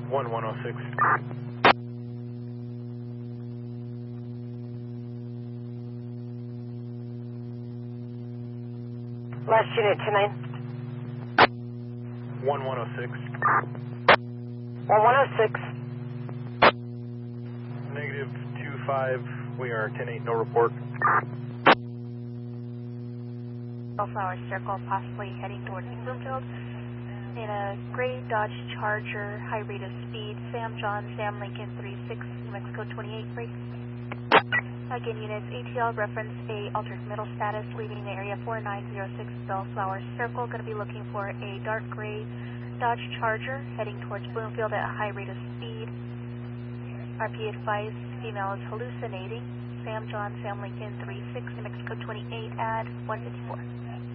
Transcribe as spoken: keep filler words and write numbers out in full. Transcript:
one one oh six. Last unit, ten nine. one one oh six. one one oh six. Negative two five, we are ten eight, no report. Bellflower Circle, possibly heading towards Bloomfield. In a gray Dodge Charger, high rate of speed, Sam John, Sam Lincoln three six, New Mexico twenty-eight, break. Again, units, A T L reference A, altered middle status, leaving the area four nine zero six Bellflower Circle. Going to be looking for a dark gray Dodge Charger, heading towards Bloomfield at a high rate of speed. R P advised, female is hallucinating. Sam John, Sam Lincoln three six, New Mexico twenty-eight, add one fifty-four.